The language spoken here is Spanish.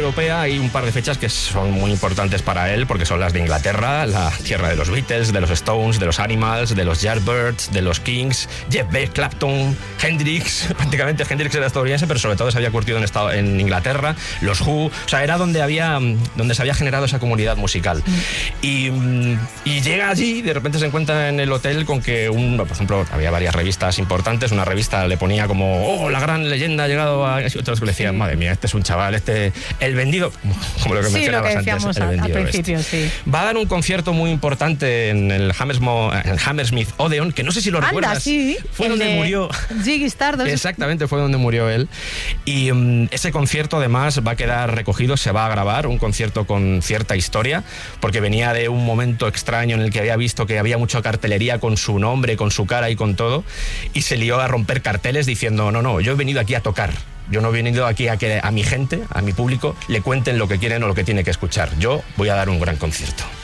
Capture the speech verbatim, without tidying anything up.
europea hay un par de fechas que son muy importantes para él, porque son las de Inglaterra, la tierra de los Beatles, de los Stones, de los Animals, de los Yardbirds, de los Kings, Jeff Beck, Clapton, Hendrix. Prácticamente Hendrix era estadounidense, pero sobre todo se había curtido en, estado, en Inglaterra, los Who. O sea, era donde, había, donde se había generado esa comunidad musical. Mm. Y, y llega allí, de repente se encuentra en el hotel con que, un, por ejemplo, había varias revistas importantes. Una revista le ponía como, oh, la gran leyenda ha llegado a... Y otros le decían, madre mía, este es un chaval, este... El vendido, como lo que sí, mencionabas lo que antes, el al, vendido al principio, este. Sí. Va a dar un concierto muy importante en el, Hammersmo, en el Hammersmith Odeon, que no sé si lo Anda, recuerdas. Sí, fue donde de murió. Ziggy Stardust. Exactamente, fue donde murió él. Y um, ese concierto además va a quedar recogido, se va a grabar, un concierto con cierta historia, porque venía de un momento extraño en el que había visto que había mucha cartelería con su nombre, con su cara y con todo, y se lió a romper carteles diciendo, no, no, yo he venido aquí a tocar. Yo no he venido aquí a que a mi gente, a mi público, le cuenten lo que quieren o lo que tiene que escuchar. Yo voy a dar un gran concierto.